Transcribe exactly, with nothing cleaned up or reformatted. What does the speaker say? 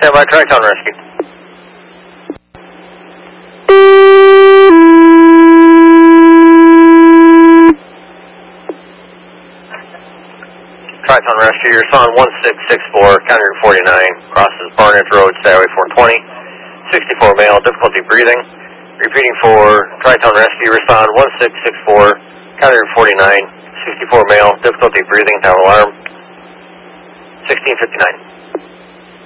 Stand by, Tri-Town Rescue. Tri-Town Rescue, you're on one six six four, County Route forty-nine, crosses Barnett Road, Highway four twenty, sixty-four male, difficulty breathing. Repeating for Tri-Town Rescue, respond one six six four, County Route forty-nine, sixty-four male, difficulty breathing, tower alarm, sixteen fifty-nine.